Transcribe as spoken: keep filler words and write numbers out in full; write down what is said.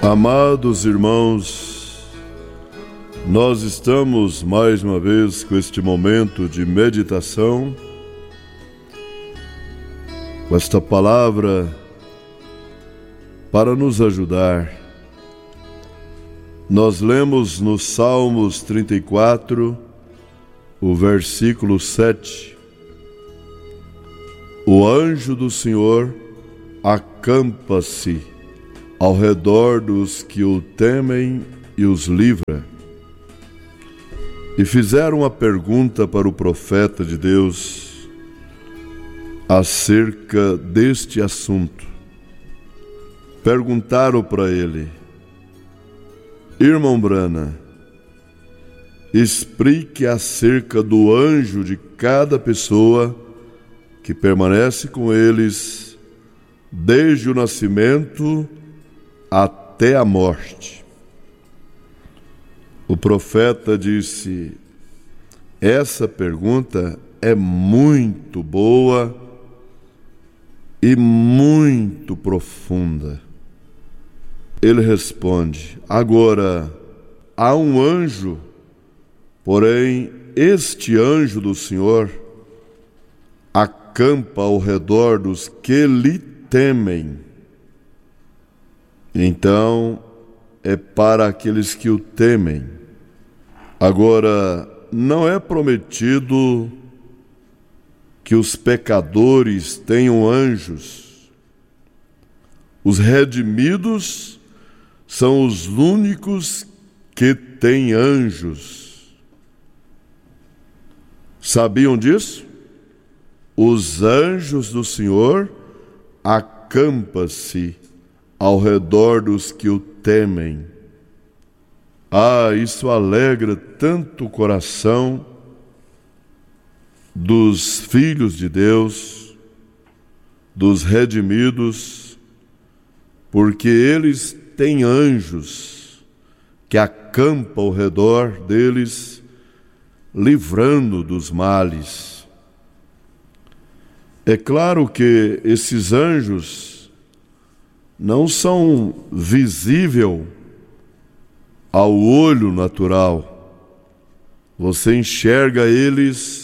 Amados irmãos, nós estamos mais uma vez com este momento de meditação, com esta palavra para nos ajudar. Nós lemos no Salmos trinta e quatro, o versículo sete: O anjo do Senhor acampa-se ao redor dos que o temem e os livra. E fizeram uma pergunta para o profeta de Deus acerca deste assunto. Perguntaram para ele: Irmão Brana, explique acerca do anjo de cada pessoa que permanece com eles desde o nascimento até a morte. O profeta disse: essa pergunta é muito boa e muito profunda. Ele responde: agora, há um anjo, porém este anjo do Senhor acampa ao redor dos que lhe temem. Então, é para aqueles que o temem. Agora, não é prometido que os pecadores tenham anjos. Os redimidos são os únicos que têm anjos. Sabiam disso? Os anjos do Senhor acampam-se ao redor dos que o temem. Ah, isso alegra tanto o coração dos filhos de Deus, dos redimidos, porque eles têm anjos que acampam ao redor deles, livrando dos males. É claro que esses anjos não são visíveis ao olho natural. Você enxerga eles